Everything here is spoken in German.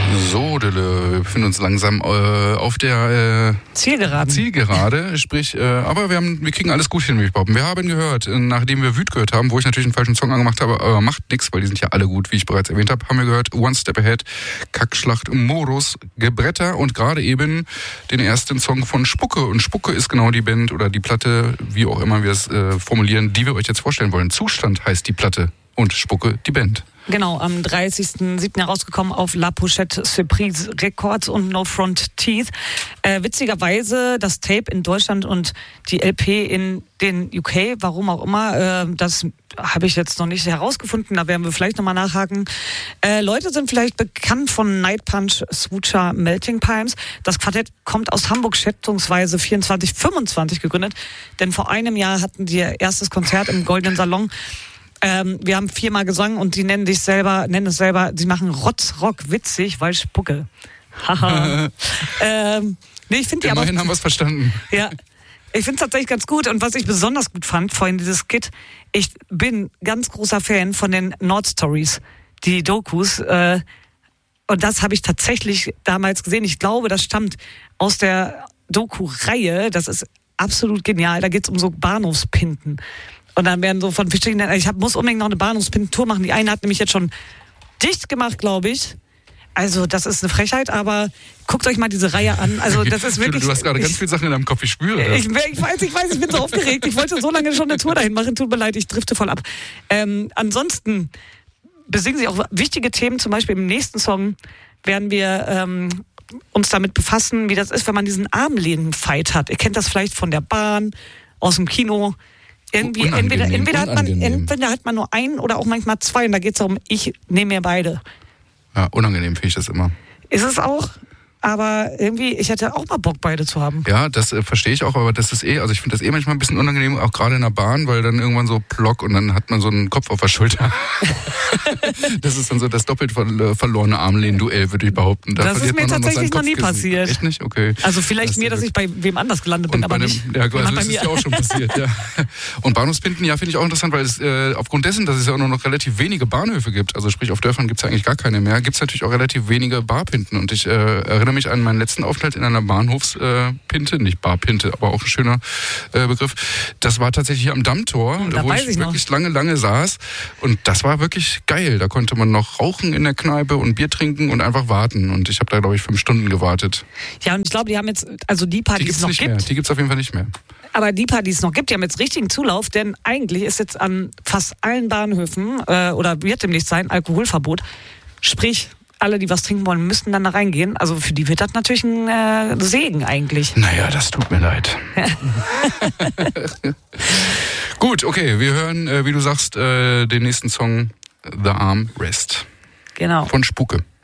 So, Dille, wir befinden uns langsam auf der Zielgerade, sprich, aber wir kriegen alles gut hin, würde ich behaupten. Wir haben gehört, nachdem wir Wüt gehört haben, wo ich natürlich einen falschen Song angemacht habe, aber macht nichts, weil die sind ja alle gut, wie ich bereits erwähnt habe, haben wir gehört One Step Ahead, Kackschlacht, Modus, Gebretter und gerade eben den ersten Song von Spucke. Und Spucke ist genau die Band oder die Platte, wie auch immer wir es formulieren, die wir euch jetzt vorstellen wollen. Zustand heißt die Platte und Spucke die Band. Genau, am 30.07. herausgekommen auf La Pochette Surprise Records und No Front Teeth. Witzigerweise das Tape in Deutschland und die LP in den UK, warum auch immer, das habe ich jetzt noch nicht herausgefunden, da werden wir vielleicht nochmal nachhaken. Leute sind vielleicht bekannt von Night Punch, Swoocher, Melting Pines. Das Quartett kommt aus Hamburg, schätzungsweise 24, gegründet, denn vor einem Jahr hatten die ihr erstes Konzert im Goldenen Salon. Wir haben 4-mal gesungen und die nennen es selber, sie machen Rotzrock, witzig, weil Spucke. Haha. Ich finde die aber. Immerhin haben wir es verstanden. Ja. Ich finde es tatsächlich ganz gut und was ich besonders gut fand, vorhin dieses Skit, ich bin ganz großer Fan von den Nordstories, die Dokus, und das habe ich tatsächlich damals gesehen. Ich glaube, das stammt aus der Doku-Reihe, das ist absolut genial, da geht es um so Bahnhofspinten. Und dann werden so von verschiedenen, muss unbedingt noch eine Bahnhofspintentour machen. Die eine hat nämlich jetzt schon dicht gemacht, glaube ich. Also das ist eine Frechheit, aber guckt euch mal diese Reihe an. Also das ist wirklich. Du hast gerade ganz viele Sachen in deinem Kopf, ich spüre das. Ich weiß, ich bin so aufgeregt. Ich wollte so lange schon eine Tour dahin machen. Tut mir leid, ich drifte voll ab. Ansonsten besingen sie auch wichtige Themen. Zum Beispiel im nächsten Song werden wir uns damit befassen, wie das ist, wenn man diesen Armlehnen-Fight hat. Ihr kennt das vielleicht von der Bahn, aus dem Kino. Irgendwie, entweder hat man nur einen oder auch manchmal zwei und da geht es darum, ich nehme mir beide. Ja, unangenehm finde ich das immer. Ist es auch, aber irgendwie, ich hätte auch mal Bock, beide zu haben. Ja, das verstehe ich auch, aber das ist also ich finde das manchmal ein bisschen unangenehm, auch gerade in der Bahn, weil dann irgendwann so plock und dann hat man so einen Kopf auf der Schulter. Das ist dann so das doppelt verlorene Armlehnen-Duell, würde ich behaupten. Das ist mir tatsächlich noch nie passiert. Echt nicht? Okay. Also vielleicht dass ich bei wem anders gelandet bin, aber nicht. Ja, also das ist ja auch schon passiert, ja. Und Bahnhofspinten, ja, finde ich auch interessant, weil es aufgrund dessen, dass es ja auch nur noch relativ wenige Bahnhöfe gibt, also sprich auf Dörfern gibt es ja eigentlich gar keine mehr, gibt es natürlich auch relativ wenige Barpinten und ich erinnere mich an meinen letzten Aufenthalt in einer Bahnhofspinte, nicht Barpinte, aber auch ein schöner Begriff. Das war tatsächlich hier am Dammtor, wo ich wirklich lange saß und das war wirklich geil. Da konnte man noch rauchen in der Kneipe und Bier trinken und einfach warten und ich habe da, glaube ich, 5 Stunden gewartet. Ja, und ich glaube, die haben jetzt, also die paar, die es noch gibt. Die gibt es auf jeden Fall nicht mehr. Aber die paar, die es noch gibt, die haben jetzt richtigen Zulauf, denn eigentlich ist jetzt an fast allen Bahnhöfen oder wird demnächst sein, Alkoholverbot. Sprich, alle, die was trinken wollen, müssen dann da reingehen. Also für die wird das natürlich ein Segen eigentlich. Naja, das tut mir leid. Gut, okay, wir hören, wie du sagst, den nächsten Song The Arm Rest. Genau. Von Spucke.